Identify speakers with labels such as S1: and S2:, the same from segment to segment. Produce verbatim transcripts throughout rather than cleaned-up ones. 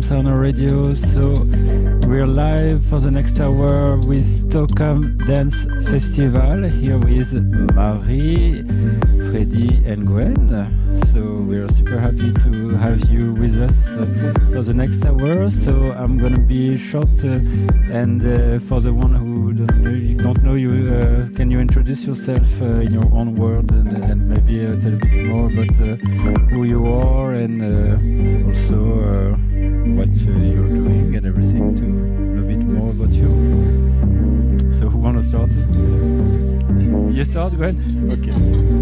S1: Sound Radio. So we're live for the next hour with Stockholm Dance Festival here with Marie, Freddy and Gwen. So we're super happy to have you with us uh, for the next hour. So I'm gonna be short uh, and uh, for the one who don't know you, don't know you uh, can you introduce yourself uh, in your own word and, and maybe uh, tell a bit more about uh, who you are and uh, also uh, what uh, you're doing and everything to know a bit more about you. So who wanna start? You start, Gwen? Okay.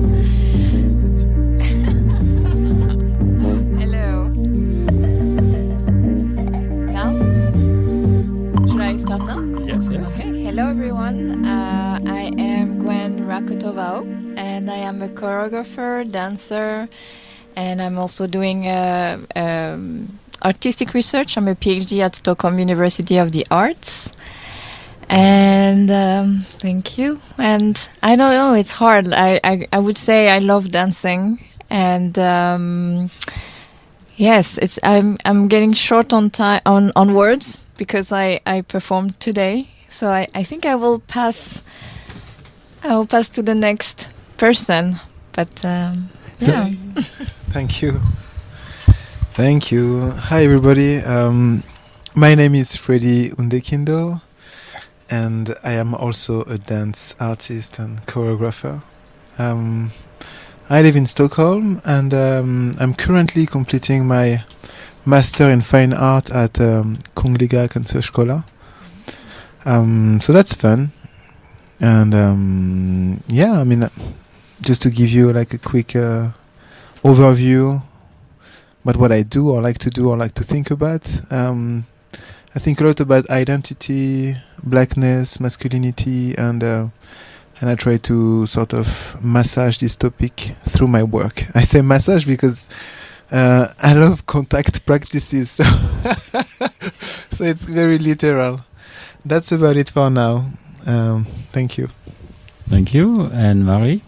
S2: Hello. Now? Should I start now?
S1: Yes, yes.
S2: Okay. Hello, everyone. Uh, I am Gwen Rakotovao, and I am a choreographer, dancer, and I'm also doing uh, um, artistic research. I'm a PhD at Stockholm University of the Arts. And um, thank you. And I don't know, it's hard. I, I, I would say I love dancing. And um, yes, it's I'm I'm getting short on time on, on words because I, I performed today. So I, I think I will pass I will pass to the next person. But um, yeah.
S3: Thank you. Thank you. Hi everybody. Um, my name is Freddy Undekindo. And I am also a dance artist and choreographer. Um, I live in Stockholm, and um, I'm currently completing my master in fine art at um, Kungliga Konstskola. Um, so that's fun. And um, yeah, I mean, uh, just to give you like a quick uh, overview about what I do, or like to do, or like to think about. Um, I think a lot about identity, blackness, masculinity, and uh, and I try to sort of massage this topic through my work. I say massage because uh, I love contact practices, so, so it's very literal. That's about it for now. Um, thank you.
S1: Thank you. And Marie?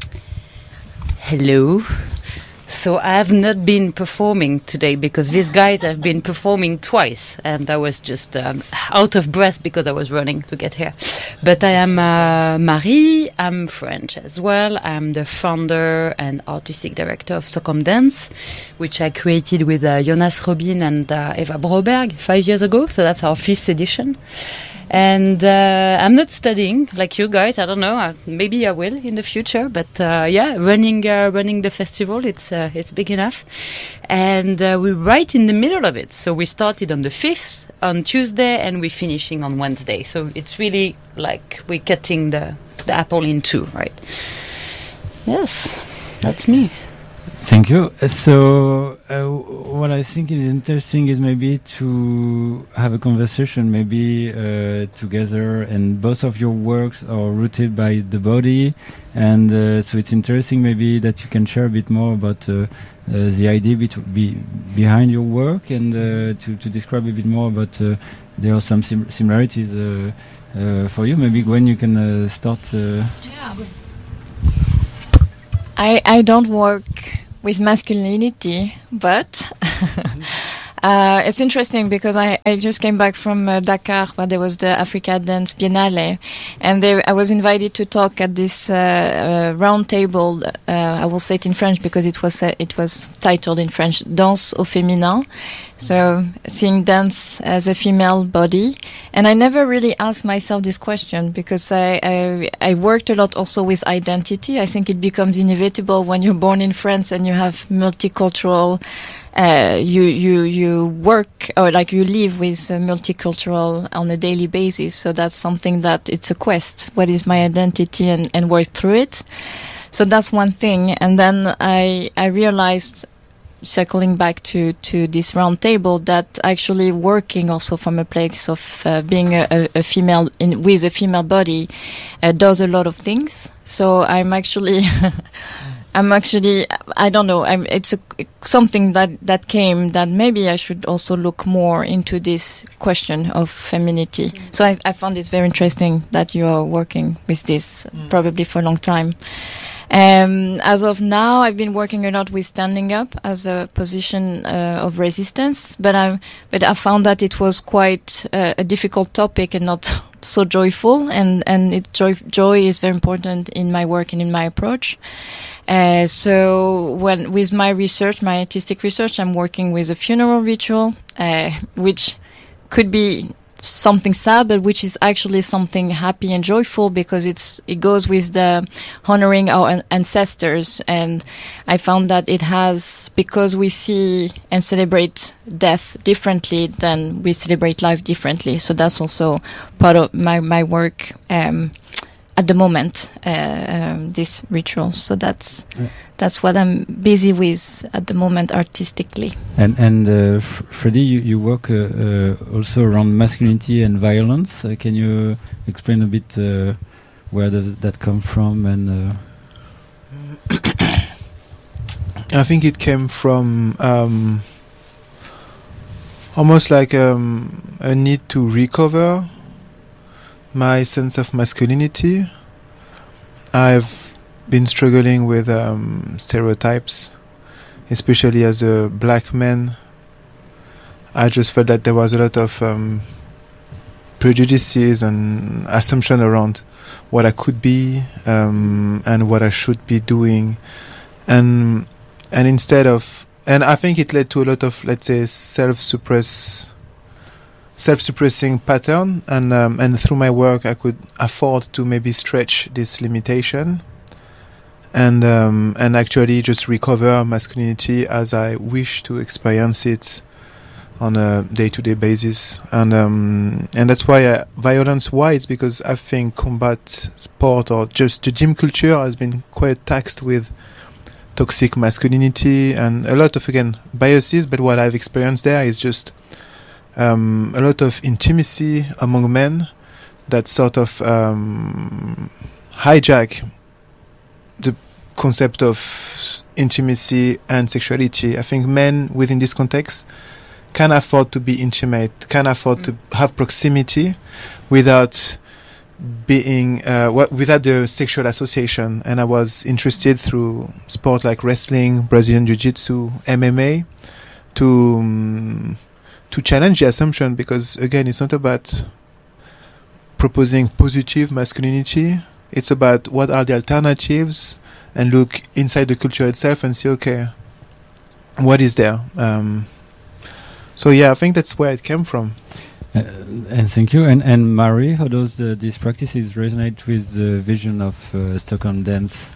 S4: Hello. So I have not been performing today because these guys have been performing twice, and I was just um, out of breath because I was running to get here. But I am uh, Marie. I'm French as well. I'm the founder and artistic director of Stockholm Dance, which I created with uh, Jonas Robin and uh, Eva Broberg five years ago. So that's our fifth edition. And uh, I'm not studying like you guys. I don't know. Uh, maybe I will in the future. But uh, yeah, running uh, running the festival, it's uh, it's big enough. And uh, we're right in the middle of it. So we started on the fifth on Tuesday, and we're finishing on Wednesday. So it's really like we're cutting the the apple in two, right? Yes, that's me.
S1: Thank you. Uh, So, uh, what I think is interesting is maybe to have a conversation, maybe uh, together, and both of your works are rooted by the body, and uh, so it's interesting maybe that you can share a bit more about uh, uh, the idea bet- be behind your work, and uh, to, to describe a bit more about uh, there are some sim- similarities uh, uh, for you. Maybe Gwen, you can uh, start. Uh,
S2: Yeah. I I don't work with masculinity, but uh, it's interesting because I, I just came back from uh, Dakar, where there was the Africa Dance Biennale, and they, I was invited to talk at this uh, uh, round table. Uh, I will say it in French because it was uh, it was titled in French, "Danse au féminin," so seeing dance as a female body. And I never really asked myself this question because I, I I worked a lot also with identity. I think it becomes inevitable when you're born in France and you have multicultural. Uh, you you you work or like you live with uh, multicultural on a daily basis. So that's something that it's a quest. What is my identity, and and work through it. So that's one thing. And then I I realized, circling back to, to this round table, that actually working also from a place of uh, being a, a female in, with a female body uh, does a lot of things. So I'm actually, I'm actually, I don't know, I'm, it's a, something that, that came that maybe I should also look more into this question of femininity. Mm. So I, I found it very interesting that you are working with this mm. probably for a long time. Um, as of now, I've been working a lot with standing up as a position uh, of resistance, but I but I found that it was quite uh, a difficult topic and not so joyful. And and it, joy joy is very important in my work and in my approach. Uh, so when with my research, my artistic research, I'm working with a funeral ritual, uh, which could be something sad, but which is actually something happy and joyful, because it's it goes with the honoring our an- ancestors. And I found that it has, because we see and celebrate death differently than we celebrate life differently. So that's also part of my my work um, at the moment. Uh, um, this ritual. So that's yeah. that's what I'm busy with at the moment artistically.
S1: And and uh, F- Freddie, you, you work uh, uh, also around masculinity and violence. Uh, can you explain a bit uh, where does that come from? And uh
S3: I think it came from um, almost like um, a need to recover my sense of masculinity. I've been struggling with um, stereotypes, especially as a black man. I just felt that there was a lot of um, prejudices and assumption around what I could be um, and what I should be doing, and and instead of and I think it led to a lot of, let's say, self-suppress. self-suppressing pattern, and um, and through my work I could afford to maybe stretch this limitation and um, and actually just recover masculinity as I wish to experience it on a day-to-day basis. And um, and that's why I, violence why it's because I think combat sport or just the gym culture has been quite taxed with toxic masculinity and a lot of, again, biases. But what I've experienced there is just Um, a lot of intimacy among men that sort of um, hijack the concept of intimacy and sexuality. I think men within this context can afford to be intimate, can afford mm. to have proximity without being uh, w- without the sexual association. And I was interested through sport like wrestling, Brazilian Jiu-Jitsu, M M A to um, to challenge the assumption, because again, it's not about proposing positive masculinity. It's about what are the alternatives, and look inside the culture itself and see, okay, what is there? Um, so yeah, I think that's where it came from.
S1: Uh, and thank you. And and Marie, how does the, these practices resonate with the vision of uh, Stockholm dance?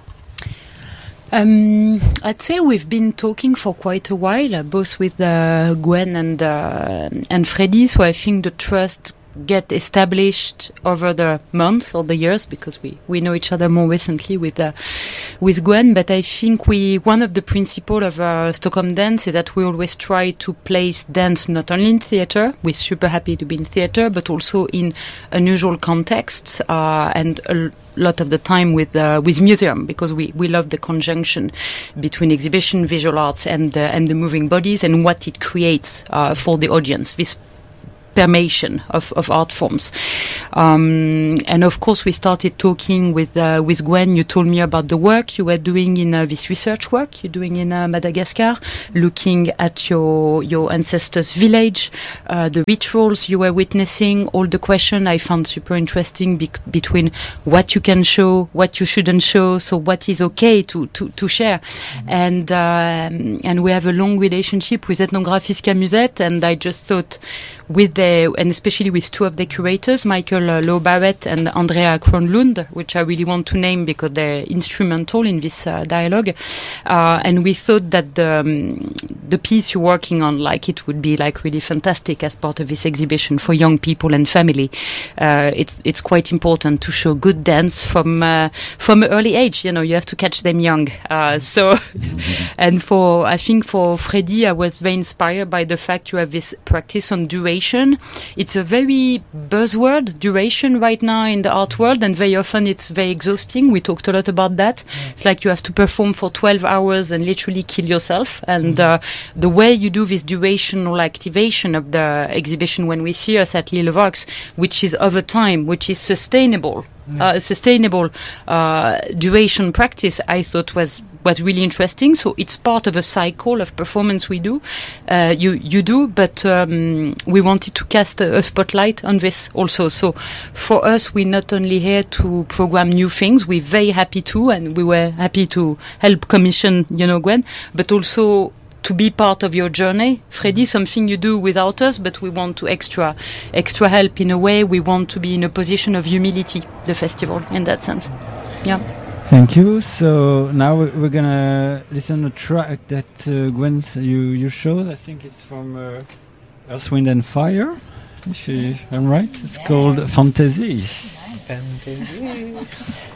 S4: Um, I'd say we've been talking for quite a while, uh, both with uh, Gwen and uh, and Freddie. So I think the trust get established over the months or the years, because we, we know each other more recently with uh, with Gwen. But I think we one of the principles of uh, Stockholm Dance is that we always try to place dance not only in theatre. We're super happy to be in theatre, but also in unusual contexts uh, and a lot of the time with uh, with museum, because we, we love the conjunction between exhibition, visual arts, and uh, and the moving bodies and what it creates uh, for the audience. This permeation of, of art forms. Um, and of course we started talking with uh, with Gwen. You told me about the work you were doing in uh, this research work you're doing in uh, Madagascar, looking at your your ancestors' village, uh, the rituals you were witnessing, all the question I found super interesting bec- between what you can show, what you shouldn't show, so what is okay to, to, to share. Mm-hmm. And uh, and we have a long relationship with Ethnographiska Museet, and I just thought with the, and especially with two of the curators, Michael uh, Lowe Barrett and Andrea Kronlund, which I really want to name because they're instrumental in this uh, dialogue. Uh, and we thought that the, um, the piece you're working on, like, it would be like really fantastic as part of this exhibition for young people and family. Uh, it's it's quite important to show good dance from uh, from an early age. You know, you have to catch them young. Uh, so, and for I think for Freddie, I was very inspired by the fact you have this practice on duration. It's a very buzzword, duration, right now in the art world, and very often it's very exhausting. We talked a lot about that. Yeah. It's like you have to perform for twelve hours and literally kill yourself. And mm-hmm. uh, the way you do this durational activation of the exhibition when we see us at Lille Vox, which is over time, which is sustainable, uh, sustainable uh, duration practice, I thought was was really interesting. So it's part of a cycle of performance we do, uh, you you do, but um, we wanted to cast a, a spotlight on this also. So for us, we're not only here to program new things, we're very happy to, and we were happy to help commission, you know, Gwen, but also to be part of your journey, Freddy, something you do without us, but we want to extra, extra help in a way. We want to be in a position of humility, the festival, in that sense. Yeah.
S1: Thank you. So now we- we're gonna listen to a track that uh, Gwen you you showed. I think it's from uh, Earth, Wind and Fire. If I- I'm right, it's called Fantasy.
S3: Fantasy.